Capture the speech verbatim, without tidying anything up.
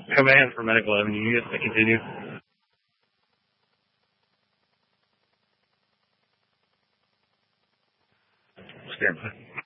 Command for Medical Avenue. You guys may continue. Stand by.